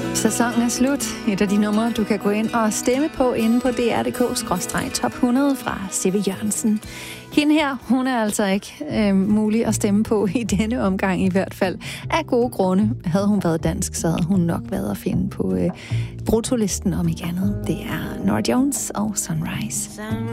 Sæsonen er slut. Et af de numre, du kan gå ind og stemme på inde på dr.dk/top 100 fra C.V. Jørgensen. Hende her, hun er altså ikke mulig at stemme på i denne omgang i hvert fald. Af gode grunde. Havde hun været dansk, så havde hun nok været at finde på bruttolisten om ikke andet. Det er Norah Jones og Sunrise.